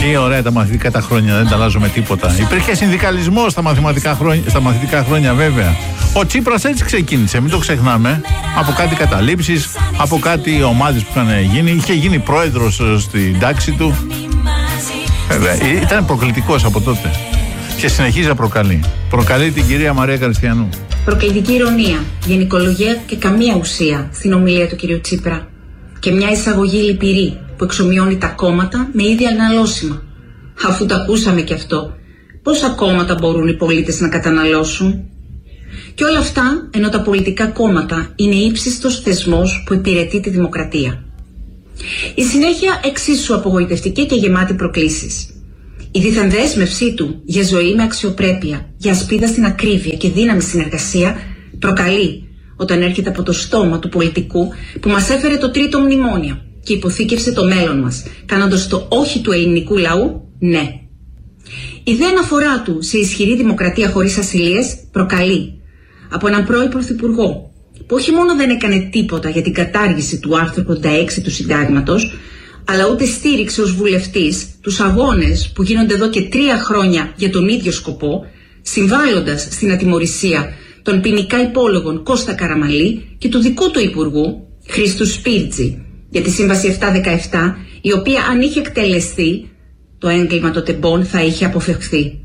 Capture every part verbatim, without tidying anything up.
Τι ωραία τα μαθητικά τα χρόνια, δεν τα αλλάζουμε τίποτα. Υπήρχε συνδικαλισμός στα μαθηματικά χρόνια, στα μαθητικά χρόνια βέβαια. Ο Τσίπρας έτσι ξεκίνησε, μην το ξεχνάμε. Από κάτι καταλήψεις, από κάτι ομάδες που είχαν γίνει. Είχε γίνει πρόεδρος στην τάξη του. Βέβαια, ήταν προκλητικός από τότε. Και συνεχίζει να προκαλεί. Προκαλεί την κυρία Μαρία Καριστιανού. Προκλητική ηρωνία, γενικολογία και καμία ουσία στην ομιλία του κυρίου Τσίπρα. Και μια εισαγωγή λυπηρή που εξομοιώνει τα κόμματα με ίδια αναλώσιμα. Αφού το ακούσαμε και αυτό, πόσα κόμματα μπορούν οι πολίτες να καταναλώσουν? Και όλα αυτά ενώ τα πολιτικά κόμματα είναι ύψιστος θεσμός που υπηρετεί τη δημοκρατία. Η συνέχεια εξίσου απογοητευτική και γεμάτη προκλήσεις. Η δίθεν δέσμευσή του για ζωή με αξιοπρέπεια, για ασπίδα στην ακρίβεια και δύναμη συνεργασία προκαλεί όταν έρχεται από το στόμα του πολιτικού που μας έφερε το τρίτο μνημόνιο και υποθήκευσε το μέλλον μας, κάνοντας το όχι του ελληνικού λαού ναι. Η δε αναφορά του σε ισχυρή δημοκρατία χωρίς ασυλίες προκαλεί από έναν πρώην πρωθυπουργό που όχι μόνο δεν έκανε τίποτα για την κατάργηση του άρθρου ογδόντα έξι του Συντάγματος, αλλά ούτε στήριξε ως βουλευτής τους αγώνες που γίνονται εδώ και τρία χρόνια για τον ίδιο σκοπό, συμβάλλοντας στην ατιμωρησία των ποινικά υπόλογων Κώστα Καραμαλή και του δικού του υπουργού Χρήστου Σπίρτζη για τη Σύμβαση επτακόσια δεκαεπτά, η οποία αν είχε εκτελεστεί, το έγκλημα των τεμπών θα είχε αποφευχθεί.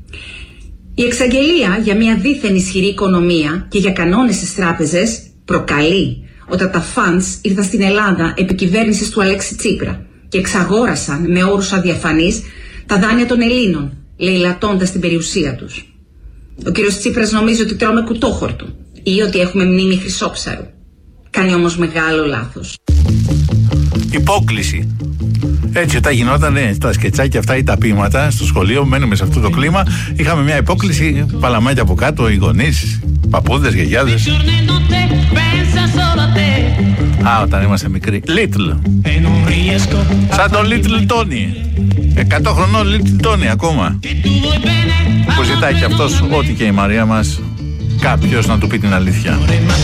Η εξαγγελία για μια δίθεν ισχυρή οικονομία και για κανόνες στις τράπεζες προκαλεί όταν τα funds ήρθαν στην Ελλάδα επί κυβέρνησης του Αλέξη Τσίπρα και εξαγόρασαν με όρους αδιαφανείς τα δάνεια των Ελλήνων, λαιλατώντας την περιουσία τους. Ο κύριος Τσίπρας νομίζει ότι τρώμε κουτόχορτο ή ότι έχουμε μνήμη χρυσόψαρου. Κάνει όμως μεγάλο λάθος. Υπόκληση. Έτσι, όταν γινόταν τα σκετσάκια αυτά ή τα ποίηματα στο σχολείο, μένουμε σε αυτό το κλίμα. Είχαμε μια υπόκληση, παλαμάκια από κάτω, οι γονείς, παππούδες, γιαγιάδες. Α, όταν είμαστε μικροί. Little. Σαν τον Little Tony. Εκατό χρονών Little Tony ακόμα. Που ζητάει και αυτός, ό,τι και η Μαρία μας, κάποιος να του πει την αλήθεια.